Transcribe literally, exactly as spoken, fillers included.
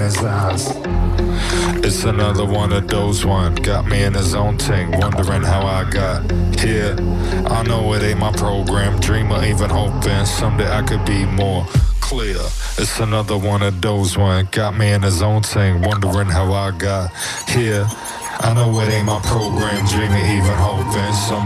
his eyes. It's another one of those one. Got me in his own thing, wondering how I got here. I know it ain't my program, dreamer even hoping someday I could be more clear. It's another one of those one. Got me in his own thing, wondering how I got here. I know it ain't my program, dreaming even hoping someday